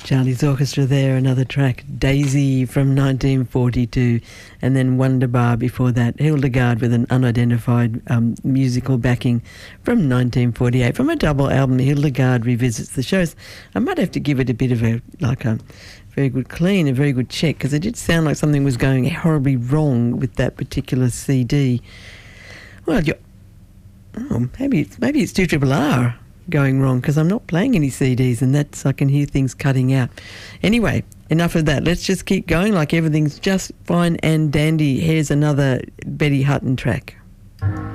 Charlie's Orchestra there, another track, Daisy from 1942, and then Wunderbar before that, Hildegard with an unidentified musical backing from 1948. From a double album, Hildegard Revisits the Shows. I might have to give it a bit of a very good clean, a very good check, because it did sound like something was going horribly wrong with that particular CD. Well, maybe it's 2RRR going wrong, because I'm not playing any CDs, and that's, I can hear things cutting out. Anyway, enough of that. Let's just keep going like everything's just fine and dandy. Here's another Betty Hutton track.